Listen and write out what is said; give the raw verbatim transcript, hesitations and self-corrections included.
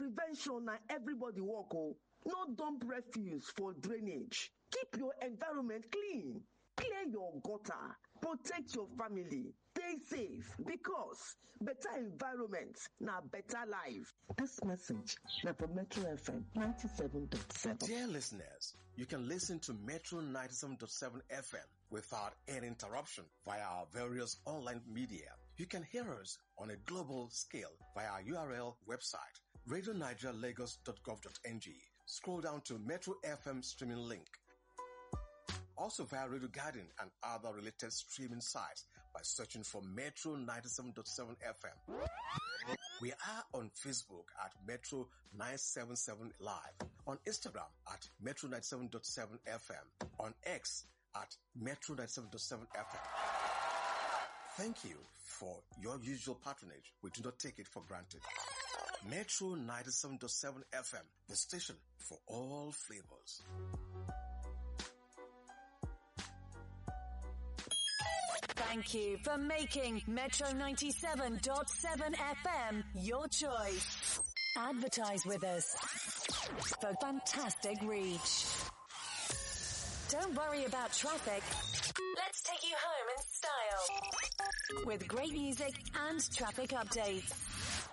prevention na everybody work o. No dump refuse for drainage. Keep your environment clean. Clear your gutter. Protect your family. Stay safe because better environment na better life. This message na from Metro F M ninety-seven point seven. Dear listeners, you can listen to Metro ninety-seven point seven F M without any interruption via our various online media. You can hear us on a global scale via our U R L website, radio nigeria lagos dot gov dot n g. Scroll down to Metro F M streaming link. Also via Radio Garden and other related streaming sites by searching for Metro ninety-seven point seven F M. We are on Facebook at Metro nine seven seven Live, on Instagram at Metro ninety-seven point seven F M, on X at Metro ninety-seven point seven F M. Thank you for your usual patronage. We do not take it for granted. Metro ninety-seven point seven F M, the station for all flavors. Thank you for making Metro ninety-seven point seven F M your choice. Advertise with us for fantastic reach. Don't worry about traffic. Let's take you home in style with great music and traffic updates.